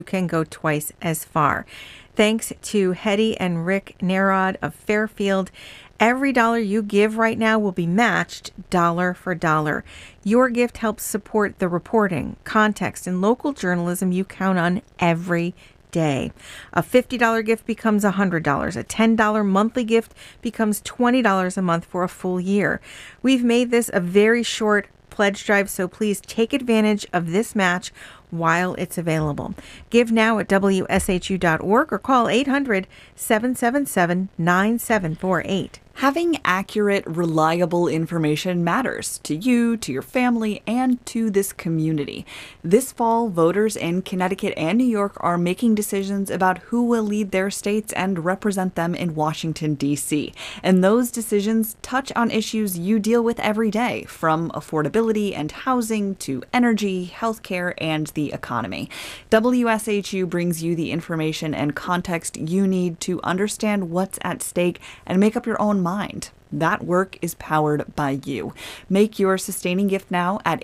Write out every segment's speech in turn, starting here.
can go twice as far. Thanks to Hetty and Rick Narod of Fairfield, every dollar you give right now will be matched dollar for dollar. Your gift helps support the reporting, context, and local journalism you count on every day. A $50 gift becomes $100. A $10 monthly gift becomes $20 a month for a full year. We've made this a very short pledge drive, so please take advantage of this match while it's available. Give now at WSHU.org or call 800-777-9748. Having accurate, reliable information matters to you, to your family, and to this community. This fall, voters in Connecticut and New York are making decisions about who will lead their states and represent them in Washington, D.C. And those decisions touch on issues you deal with every day, from affordability and housing to energy, healthcare, and the economy. WSHU brings you the information and context you need to understand what's at stake and make up your own mind. That work is powered by you. Make your sustaining gift now at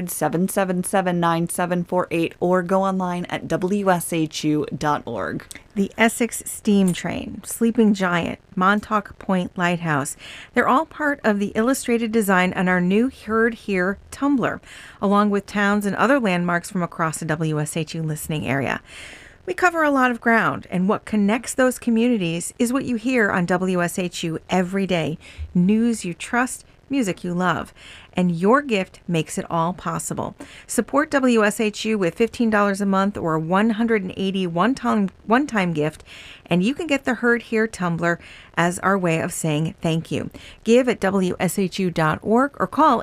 800-777-9748 or go online at WSHU.org. The Essex Steam Train, Sleeping Giant, Montauk Point Lighthouse. They're all part of the illustrated design on our new Heard Here Tumbler, along with towns and other landmarks from across the WSHU listening area. We cover a lot of ground, and what connects those communities is what you hear on WSHU every day. News you trust, music you love. And your gift makes it all possible. Support WSHU with $15 a month or a $180 one-time gift, and you can get the Heard Here tumbler as our way of saying thank you. Give at WSHU.org or call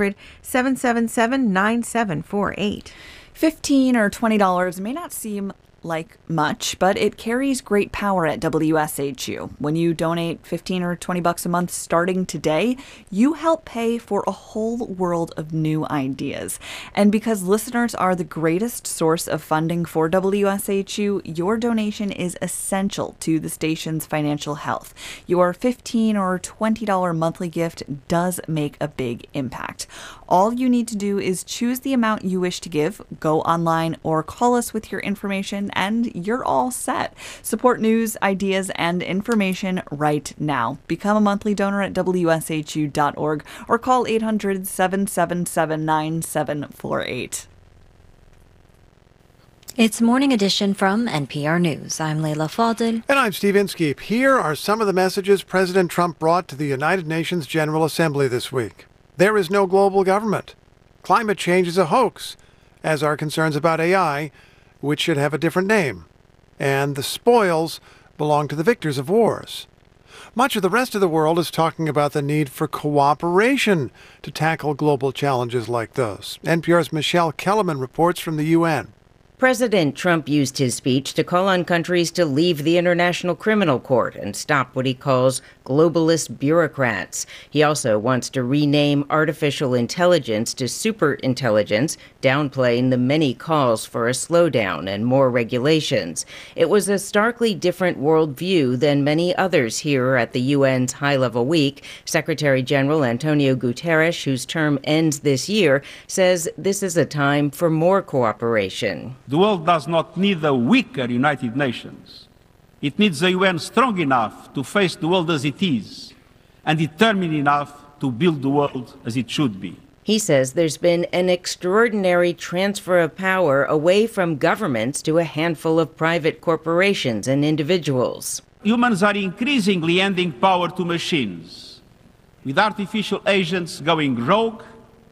800-777-9748. $15 or $20 may not seem like much, but it carries great power at WSHU. When you donate $15 or $20 a month starting today, you help pay for a whole world of new ideas. And because listeners are the greatest source of funding for WSHU, your donation is essential to the station's financial health. Your $15 or $20 monthly gift does make a big impact. All you need to do is choose the amount you wish to give, go online, or call us with your information, and you're all set. Support news, ideas, and information right now. Become a monthly donor at WSHU.org or call 800-777-9748. It's Morning Edition from NPR News. I'm Leila Fadel. And I'm Steve Inskeep. Here are some of the messages President Trump brought to the United Nations General Assembly this week. There is no global government. Climate change is a hoax, as are concerns about AI, which should have a different name. And the spoils belong to the victors of wars. Much of the rest of the world is talking about the need for cooperation to tackle global challenges like those. NPR's Michelle Kellerman reports from the UN. President Trump used his speech to call on countries to leave the International Criminal Court and stop what he calls globalist bureaucrats. He also wants to rename artificial intelligence to superintelligence, downplaying the many calls for a slowdown and more regulations. It was a starkly different worldview than many others here at the UN's high-level week. Secretary General Antonio Guterres, whose term ends this year, says this is a time for more cooperation. The world does not need a weaker United Nations. It needs a UN strong enough to face the world as it is and determined enough to build the world as it should be. He says there's been an extraordinary transfer of power away from governments to a handful of private corporations and individuals. Humans are increasingly handing power to machines, with artificial agents going rogue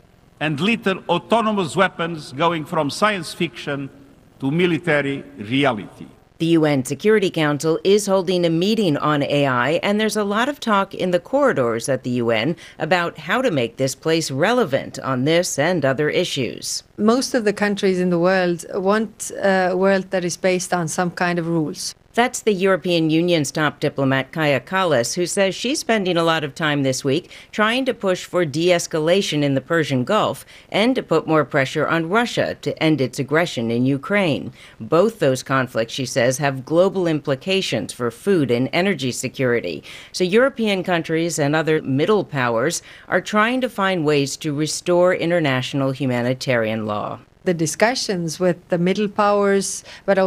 and little autonomous weapons going from science fiction to military reality. The UN Security Council is holding a meeting on AI, and there's a lot of talk in the corridors at the UN about how to make this place relevant on this and other issues. Most of the countries in the world want a world that is based on some kind of rules. That's the European Union's top diplomat, Kaja Kallas, who says she's spending a lot of time this week trying to push for de-escalation in the Persian Gulf and to put more pressure on Russia to end its aggression in Ukraine. Both those conflicts, she says, have global implications for food and energy security. So European countries and other middle powers are trying to find ways to restore international humanitarian law. the discussions with the middle powers, but